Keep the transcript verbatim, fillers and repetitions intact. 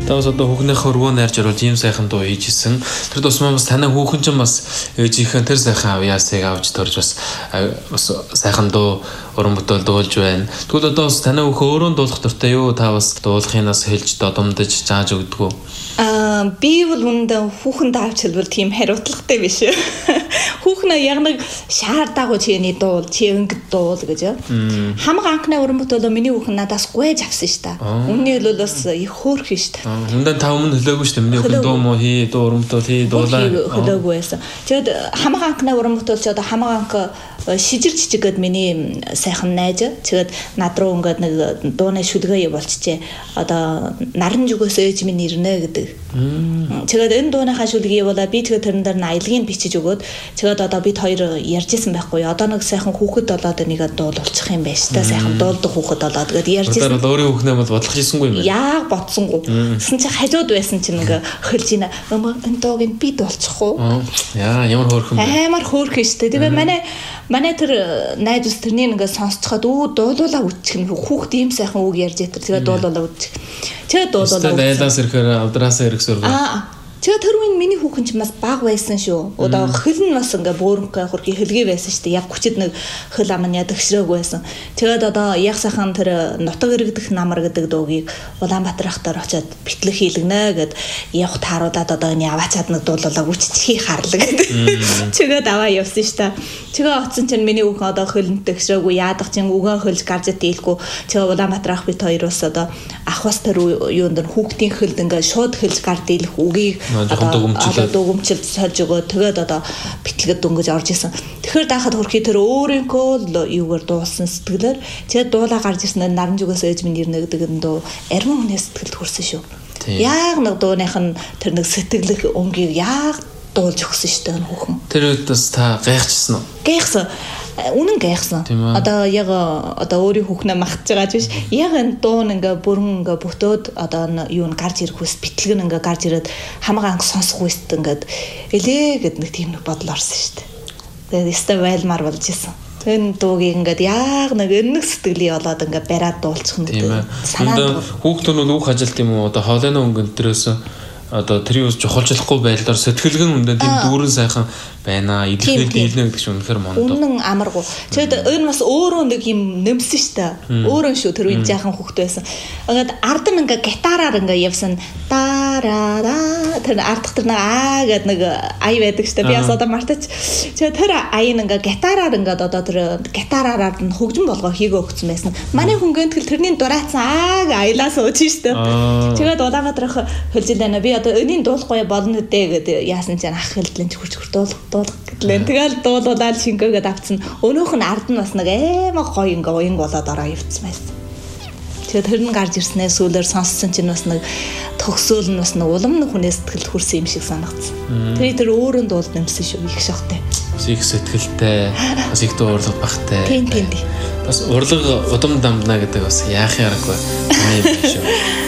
Тавс одоо хүүхнийхээ өргөө найрж оруулж ийм сайхан дуу хийжсэн. Тэр тусмаа бас танай хүүхэн ч бас ээжийнхэн тэр сайхан авьяасыг авч төрж бас бас сайхан дуу уран бүтээл дуулж байна. Тэгвэл одоо бас танай хүүхэн өөрөө дуулах дуртай юу? Та бас дуулахынаас хэлж додомдож зааж өгдөг үү? Аа би бол үндэ хүүхэн даавч хэлбэл тийм хариуцлагатай биш. Хүүхэн яг нэг шаардаагүй чиний дуул, чи өнгөд дуул гэж. Хамаг анхны уран бүтээлөө миний хүүхэн надаас гуйж авсан ш та. Үнний л бас их хөөрх ш та. Үндэ та өмнө хөлөөгүй ш та. Миний хүүхэн дуу мó хий, дуу уран бүтээл хий, дуулаа. Хөлөөгүй байсан. Тэгээд хамаг анхны уран бүтээл ч одоо хамаг анх шижир жижиг гэд миний сайхан найз. Тэгээд над руу ингээд нэг дууны шүлгээ болчихжээ. Одоо наран зүгөөс ээж минь ирнэ гэдэг. Тэгээд энэ дууныхаа шүлгээ болоо би тэгээд тэрэн дээр аялгийг бичиж өгөөд тэгээд одоо бид хоёр ярьжсэн байхгүй. Одоо нэг сайхан хүүхэд болоод энийг дуулуулчих юм байна ш та. Сайхан дуулдаг хүүхэд болоод тэгээд ярьжсэн. Одоо өөрийн хүүхнээ бол бодлох хийсэнгүй юм байна. Яа бодсонгүй. Тэсэн чи хажууд байсан чинь ингээ хөлж ийн. Өмө энэ дууг нь би дуулчих уу? Яа ямар хөөрхөн бэ? Амар хөөрхөн ш та. Тэгээд манай манай тэр найз ус тэрний ингээ сонсцоход өө дуулуулаа үтчих нь хүүхэд ийм сайхан үг ярьж ятэр. Тэгээд дуулуулаа үтчих. Тэгээд дуулуулаа. Дайлаас ирэхээр авдраасаа ирэхсээр. Аа. Тэгээд тэр үеийн миний хүүхэн ч бас баг байсан шүү. Одоо хөл нь бас ингээ бөөрөнхөө хургийн хөлгий байсан шүү дээ. Яг хүчит нэг хөл ам нь ядагшраг байсан. Тэгээд одоо яг сайхан тэр нутаг иргэдэх намар гэдэг дуугийг Улаанбаатар ахтар очиод битлэг хийлгэнэ гэд явах тааруулаад одоо энэ аваачаад нэг дуулуулаа үччихий харлаг гэдэг. Тэгээд аваа явсан шүү дээ. Тэгээд оцсон чинь миний хүүхэн одоо хөлнөд төгшрөөгүй яадах чинь үгэн хөлж гарч ийлгүй. Тэгээд Улаанбаатар ах бит хоёр бас одоо ах бас тэр юунд нь хүүхдийн хөлд ингээ шууд хөлж гарч ийлэх үгийг одоо дугумчилж сольж өгөө тэгээд одоо битлэгэд дөнгөж орж исэн. Тэгэхээр даахад хөрхий тэр өөрийнхөө юугаар дуулсан сэтгэлээр тэгээд дуулаа гарч ирсэн наран зүгээс ээж минь ирнэ гэдэг нь дуу ариун хүнээс сэтгэлд хүрсэн шүү. Яг нэг дууных нь тэр нэг сэтгэлэх өнгийг яг дуулж өгсөн шүү дээ хүүхэн. Тэр үед бас та гайхчихсан уу? Гайхсан. Үнэн гайхсан. Одоо яг одоо өөрийн хүүхнээ магтж байгаа ч биш. Яг энэ дуун ингээ бүрэн ингээ бүтөөд одоо юу н гарч ирэх хүс битлэг нь ингээ гарч ирээд хамаг анх сонсох үст ингээд элээ гэд нэг тийм нэг бодол орсон шүү дээ. Тэгээд өстой байлмаар болж исэн. Энэ дуугийг ингээд яг нэг өнөг сэтгэлийн болоод ингээ бариад дуулчих нь гэдэг. Санаа хүүхдүүд нь үг хажилт юм уу? Одоо хоолойны өнгөнд төрөөс одоо тэр юу чухалчлахгүй байдлаар сэтгэлгэн үндэ тийм дүүрэн сайхан байна. Илэрхийлж дийлнэ гэдэг чинь үнэхээр мондоо. Үнэн амаргүй. Тэгээд энэ бас өөрөө нэг юм нэмсэн штэ. Өөрөө шүү тэр үе жаахан хүүхэд байсан. Ингээд ард нь ингээ гитараар ингээ явсан дараа тэр ардах тэр нэг аа гэд нэг ай байдаг штэ. Би бас одоо мартаж. Тэгээд тэр ай нь ингээ гитараар ингээд одоо тэр гитараар нь хөгжим болгоо хийгөө өгсөн байсан. Манай хүн гэнтгэл тэрний дураацсан аа гэ аялаа сууж штэ. Тэгээд Улаанбаатар хөлж байна. Би одоо энийн дуулахгүй болно дээ гэд яасан чинь ах хэлдлэн хурц хурц дуулах дуулах гэдлээ. Тэгэл дуулуулаад шингээгээд авцсан. Өнөөх нь ард нь бас нэг аймаг гоё ингээ уян болоод ороо явцсан байсан. Тэгээд тэр нь гарч ирснээр сүүлээр сонссон чинь бас нэг төгсөөл нь бас нэг улам нэг хүнээс сэтгэл хүрсэн юм шиг санагдсан. Тэр тэр өөрөө дуулд нэмсэн шүү их шахтай. Их сэтгэлтэй, бас их дуурлаг багтай. Тийм тийм. Бас урлаг удам дамдна гэдэг бас яахын аргагүй. Ийм шүү.